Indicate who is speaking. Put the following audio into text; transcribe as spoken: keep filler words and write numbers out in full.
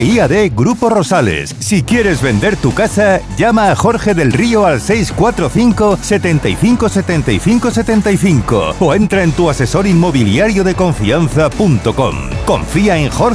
Speaker 1: I A D Grupo Rosales. Si quieres vender tu casa, llama a Jorge del Río al seis cuatro cinco, setenta y cinco, setenta y cinco, setenta y cinco o entra en tu asesor inmobiliario de confianza punto com. Confía en Jorge